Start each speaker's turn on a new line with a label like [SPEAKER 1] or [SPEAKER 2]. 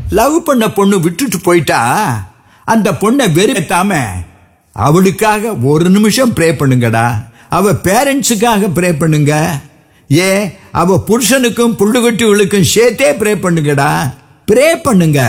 [SPEAKER 1] Love பண்ண பொண்ணு விட்டுட்டு போயிட்டா அந்த பொண்ணை வெறுத்தாம அவளுக்காக ஒரு நிமிஷம் ப்ரே பண்ணுங்கடா. அவ பேரண்ட்ஸுக்காக ப்ரே பண்ணுங்க. அவ புருஷனுக்கும் புள்ளுகுட்டிகளுக்கும் சேர்த்தே ப்ரே பண்ணுங்கடா. ப்ரே பண்ணுங்க.